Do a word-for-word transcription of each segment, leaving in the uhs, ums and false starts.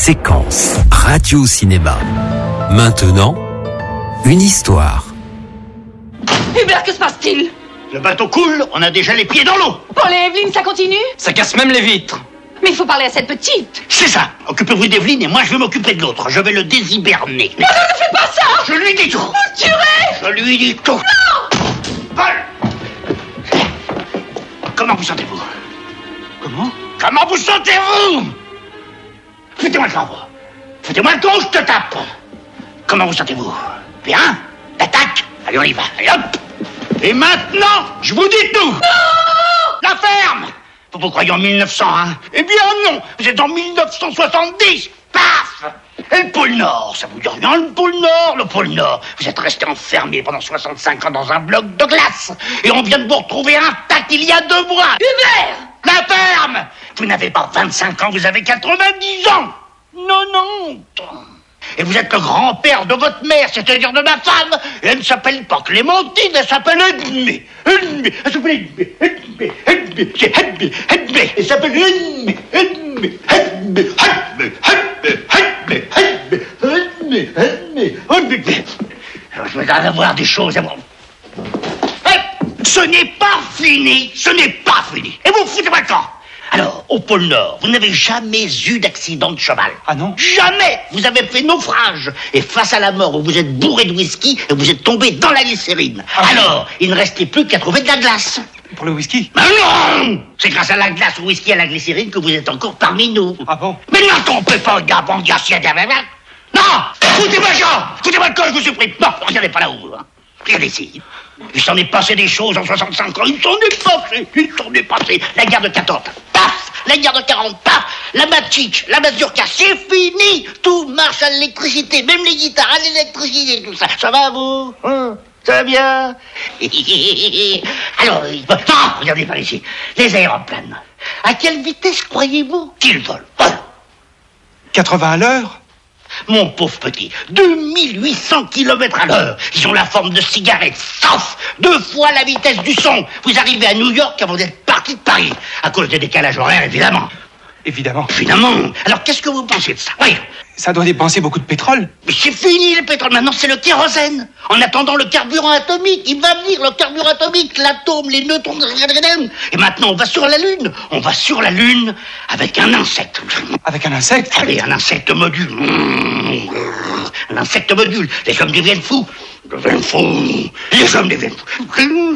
Séquence radio-cinéma. Maintenant, une histoire. Hubert, que se passe-t-il? Le bateau coule, on a déjà les pieds dans l'eau. Paul et Evelyne, ça continue? Ça casse même les vitres. Mais il faut parler à cette petite. C'est ça. Occupez-vous d'Evelyne et moi je vais m'occuper de l'autre. Je vais le déshiberner. Non, non, ne fais pas ça! Je lui dis tout. Vous le tuerez! Je lui dis tout. Non! Paul! Comment vous sentez-vous? Comment? Comment vous sentez-vous? Foutez-moi le camp. Foutez-moi le camp, je te tape. Comment vous sentez-vous? Bien? L'attaque? Allez, on y va. Allez, hop! Et maintenant, je vous dis tout. Non! La ferme! Vous vous croyez en mille neuf cents, hein? Eh bien non! Vous êtes en mille neuf cent soixante-dix! Paf! Et le pôle Nord, ça vous dit rien, le pôle Nord? Le pôle Nord, vous êtes resté enfermé pendant soixante-cinq ans dans un bloc de glace. Et on vient de vous retrouver intact il y a deux mois. Hubert! La ferme! Vous n'avez pas vingt-cinq ans, vous avez quatre-vingt-dix ans! Non, non! Et vous êtes le grand-père de votre mère, c'est-à-dire de ma femme. Et elle ne s'appelle pas Clémentine, elle s'appelle Edmé. Edmé, elle s'appelle Edmé, Edmé, Edmé, c'est Edmé, Edmé. Elle s'appelle Edmé, Edmé, Edmé, Edmé, Edmé, Edmé, Edmé, Edmé, Edmé, Edmé. Alors je vais avoir des choses à voir. Ce n'est pas fini, ce n'est pas fini. Et vous foutez-moi le camp. Alors, au pôle Nord, vous n'avez jamais eu d'accident de cheval. Ah non? Jamais! Vous avez fait naufrage. Et face à la mort, où vous êtes bourré de whisky et vous êtes tombé dans la glycérine. Ah oui. Alors, il ne restait plus qu'à trouver de la glace. Pour le whisky? Mais non! C'est grâce à la glace, au whisky et à la glycérine que vous êtes encore parmi nous. Ah bon? Mais ne trompez pas, gars, bon gars, si, non! Foutez-moi le camp! Foutez-moi le camp, je vous supplie! Non, regardez pas là-haut, hein. Regardez ici. Il s'en est passé des choses en soixante-cinq ans. Il s'en est passé. Il s'en est passé. La guerre de quatorze. Paf! La guerre de quarante. Paf! La Matchitch. La Mazurka. C'est fini. Tout marche à l'électricité. Même les guitares à l'électricité. Tout ça. Ça va, vous? Hein? Ça va bien? Alors, non, regardez par ici. Les aéroplanes. À quelle vitesse croyez-vous qu'ils volent? Voilà. quatre-vingts à l'heure? Mon pauvre petit, deux mille huit cents kilomètres à l'heure. Ils ont la forme de cigarettes, sauf deux fois la vitesse du son. Vous arrivez à New York avant d'être parti de Paris. À cause des décalages horaires, évidemment. Évidemment. Évidemment. Alors, qu'est-ce que vous pensez de ça? Oui. Ça doit dépenser beaucoup de pétrole. Mais c'est fini le pétrole, maintenant c'est le kérosène. En attendant le carburant atomique, il va venir le carburant atomique, l'atome, les neutrons. Et maintenant on va sur la Lune. On va sur la Lune avec un insecte. Avec un insecte? Allez, un insecte module. Mmh. Un insecte module. Les hommes deviennent fous. Deviennent fous. Les hommes deviennent fous.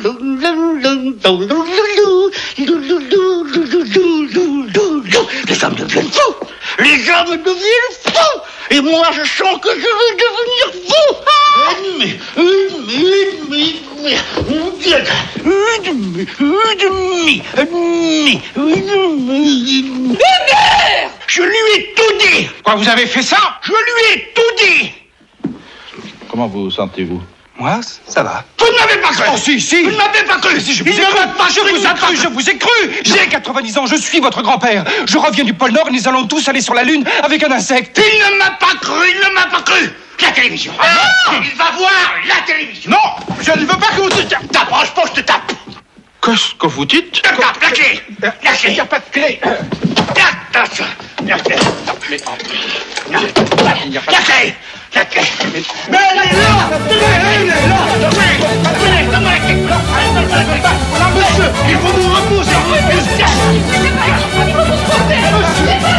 Les hommes deviennent fous. Les hommes deviennent fous. Et moi, je sens que je vais devenir fou. Ennemi, ennemi, ennemi, ennemi, ennemi, ennemi, ennemi. Hubert! Je lui ai tout dit. Quoi, vous avez fait ça? Je lui ai tout dit. Comment vous sentez-vous? Moi, ça va. Vous ne m'avez pas cru. Oh, si, si. Vous ne m'avez pas cru. Si, je vous Il ai ne cru. m'a pas Je vous ai pas cru, je vous ai cru. J'ai quatre-vingt-dix ans, je suis votre grand-père. Je reviens du pôle Nord et nous allons tous aller sur la Lune avec un insecte. Il ne m'a pas cru, il ne m'a pas cru. La télévision. Ah, il va voir la télévision. Non, je ne veux pas que vous... T'approches pas, je te tape. Qu'est-ce que vous dites? Je te tape, la clé. La clé. Il n'y a pas de clé. Attention. La clé. Mais... La clé. La clé. Mais elle est là. Elle est là. Tenez, donne-moi la clé. Monsieur, il faut nous repousser. Il faut vous protéger!